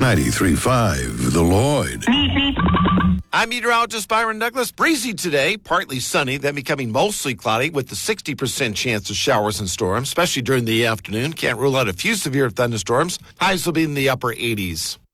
93.5 The Lloyd. I'm meteorologist Byron Douglas. Breezy today, partly sunny, then becoming mostly cloudy with the 60% chance of showers and storms, especially during the afternoon. Can't rule out a few severe thunderstorms. Highs will be in the upper 80s.